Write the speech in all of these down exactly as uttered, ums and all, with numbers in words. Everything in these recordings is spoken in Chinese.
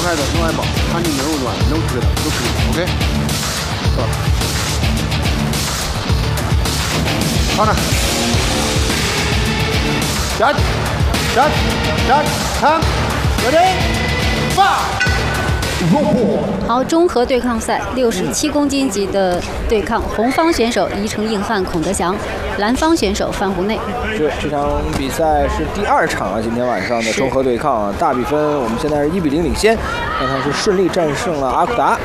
开的另外一保，看你能不暖，能支的就支的 ，OK。走。好了。Shut, shut, shut, come, ready, fire. 好，综合对抗赛，六十七公斤级的对抗，红方选手宜城硬汉孔德祥，蓝方选手范湖内。 是这场比赛是第二场啊，今天晚上的综合对抗啊，大比分我们现在是一比零领先，但他是顺利战胜了阿库达。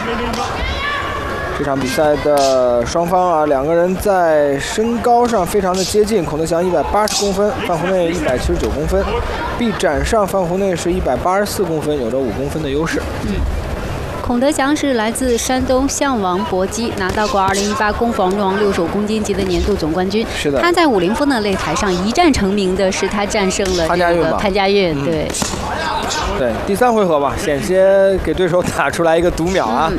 这场比赛的双方啊，两个人在身高上非常的接近。孔德祥一百八十公分，范湖内一百七十九公分。臂展上，范湖内是一百八十四公分，有着五公分的优势。 嗯，孔德祥是来自山东象王搏击，拿到过二零一八攻防王六十五公斤级的年度总冠军。 是的。 他在五零峰的擂台上一战成名的是他战胜了潘家运吧？ 潘家运， 嗯、 对。 对，第三回合吧，险些给对手打出来一个读秒啊。嗯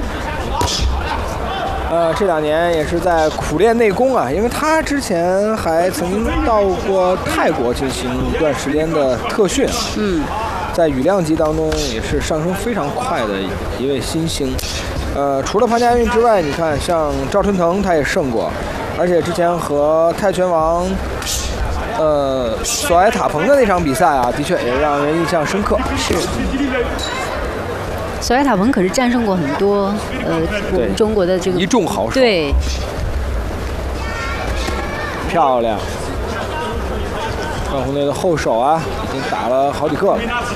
呃，这两年也是在苦练内功啊，因为他之前还曾经到过泰国进行一段时间的特训啊。 嗯， 在羽量级当中也是上升非常快的一位新星。呃，除了潘家运之外，你看像赵春腾他也胜过，而且之前和泰拳王呃索埃塔彭的那场比赛啊，的确也让人印象深刻。 是。索埃塔彭可是战胜过很多呃我们中国的这个一众好手。 对， 漂亮！范湖内的后手啊，已经打了好几个了。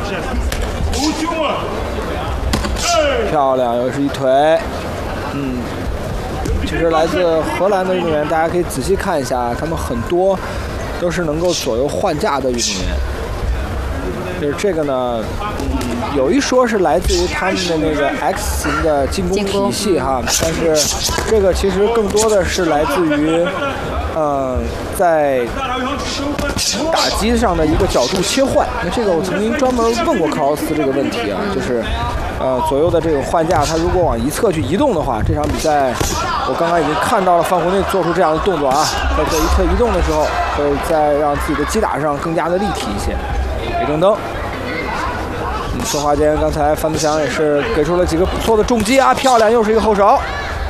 漂亮，又是一腿。嗯，其实来自荷兰的运动员，大家可以仔细看一下，他们很多都是能够左右换架的运动员。就是这个呢，嗯，有一说是来自于他们的那个 X 型的进攻体系哈，但是这个其实更多的是来自于，嗯，在打击上的一个角度切换。那这个我曾经专门问过克劳斯这个问题啊，就是，呃，左右的这种换架，他如果往一侧去移动的话，这场比赛我刚刚已经看到了范湖内做出这样的动作啊，在这一侧移动的时候，会再让自己的击打上更加的立体一些。李正登，嗯，说话间刚才范德祥也是给出了几个不错的重击啊，漂亮，又是一个后手。